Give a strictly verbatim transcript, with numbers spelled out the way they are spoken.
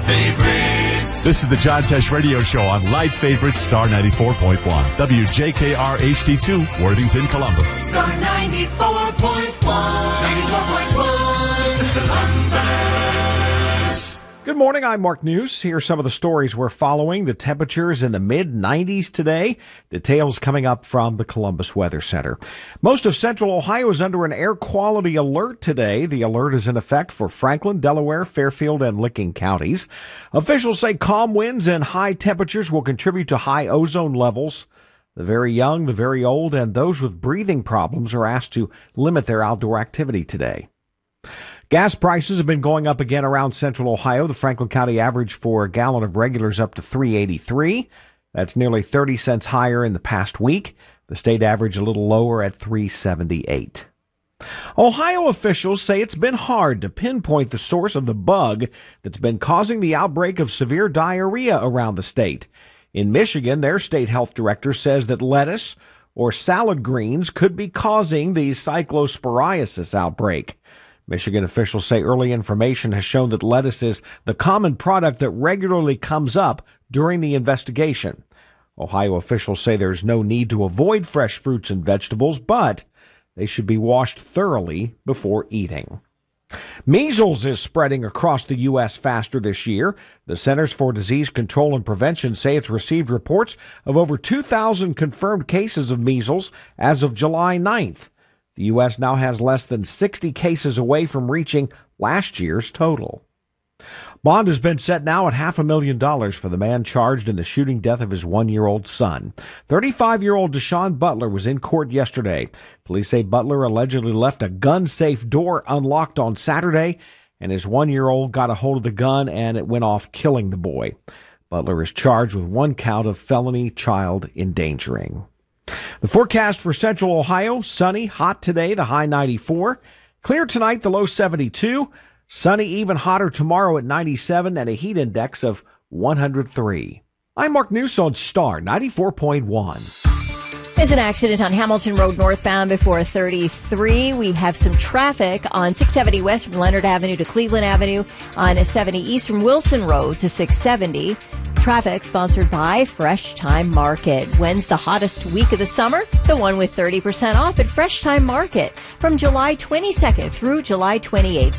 Favorites. This is the John Tesh Radio Show on Live Favorites, Star ninety-four point one. W J K R H D two, Worthington, Columbus. Star ninety-four point one. ninety-four point one. Columbus. Good morning, I'm Mark News. Here are some of the stories we're following. The temperatures in the mid nineties today. Details coming up from the Columbus Weather Center. Most of central Ohio is under an air quality alert today. The alert is in effect for Franklin, Delaware, Fairfield, and Licking counties. Officials say calm winds and high temperatures will contribute to high ozone levels. The very young, the very old, and those with breathing problems are asked to limit their outdoor activity today. Gas prices have been going up again around central Ohio. The Franklin County average for a gallon of regular is up to three eighty-three. That's nearly thirty cents higher in the past week. The state average a little lower at three seventy-eight. Ohio officials say it's been hard to pinpoint the source of the bug that's been causing the outbreak of severe diarrhea around the state. In Michigan, their state health director says that lettuce or salad greens could be causing the cyclosporiasis outbreak. Michigan officials say early information has shown that lettuce is the common product that regularly comes up during the investigation. Ohio officials say there's no need to avoid fresh fruits and vegetables, but they should be washed thoroughly before eating. Measles is spreading across the U S faster this year. The Centers for Disease Control and Prevention say it's received reports of over two thousand confirmed cases of measles as of July ninth. The U S now has less than sixty cases away from reaching last year's total. Bond has been set now at half a million dollars for the man charged in the shooting death of his one-year-old son. thirty-five-year-old Deshaun Butler was in court yesterday. Police say Butler allegedly left a gun-safe door unlocked on Saturday, and his one-year-old got a hold of the gun and it went off, killing the boy. Butler is charged with one count of felony child endangering. The forecast for central Ohio, sunny, hot today, the high ninety-four. Clear tonight, the low seventy-two. Sunny, even hotter tomorrow at ninety-seven and a heat index of one hundred three. I'm Mark News on Star ninety-four point one. There's an accident on Hamilton Road northbound before thirty-three. We have some traffic on six seventy west from Leonard Avenue to Cleveland Avenue, on seventy east from Wilson Road to six seventy. Traffic sponsored by Fresh Time Market. When's the hottest week of the summer? The one with thirty percent off at Fresh Time Market from July twenty-second through July twenty-eighth.